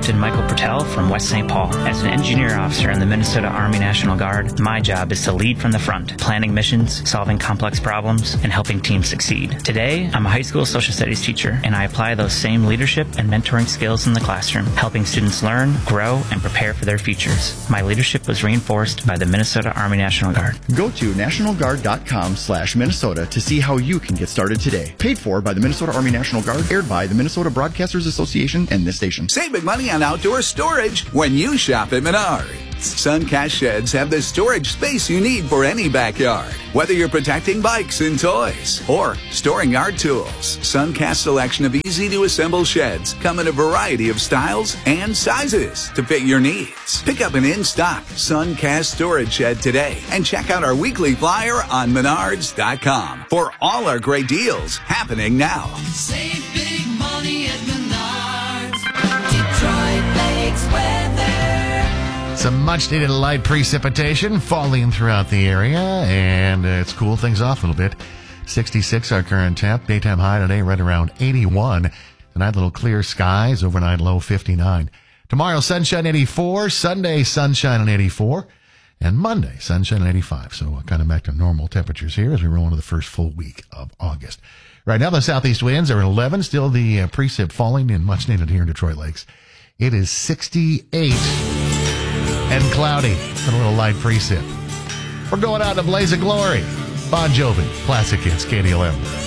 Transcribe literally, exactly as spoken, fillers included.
Captain Michael Pertel from West Saint Paul. As an engineer officer in the Minnesota Army National Guard, my job is to lead from the front, planning missions, solving complex problems, and helping teams succeed. Today, I'm a high school social studies teacher, and I apply those same leadership and mentoring skills in the classroom, helping students learn, grow, and prepare for their futures. My leadership was reinforced by the Minnesota Army National Guard. Go to national guard dot com slash Minnesota to see how you can get started today. Paid for by the Minnesota Army National Guard, aired by the Minnesota Broadcasters Association and this station. Save big money on outdoor storage when you shop at Menards. Suncast sheds have the storage space you need for any backyard. Whether you're protecting bikes and toys or storing yard tools, Suncast's selection of easy-to-assemble sheds come in a variety of styles and sizes to fit your needs. Pick up an in-stock Suncast storage shed today and check out our weekly flyer on menards dot com for all our great deals happening now. Save big money at Menards. Detroit Lakes weather. Some much-needed light precipitation falling throughout the area, and uh, it's cooled things off a little bit. sixty-six our current temp. Daytime high today right around eighty-one. Tonight, little clear skies. Overnight low fifty-nine. Tomorrow, sunshine eighty-four. Sunday, sunshine on eighty-four. And Monday, sunshine on eighty-five. So uh, kind of back to normal temperatures here as we roll into the first full week of August. Right now, the southeast winds are at eleven. Still the uh, precip falling and much needed here in Detroit Lakes. It is sixty-eight. And cloudy, and a little light precip. We're going out in a blaze of glory. Bon Jovi, classic hits, K D L M.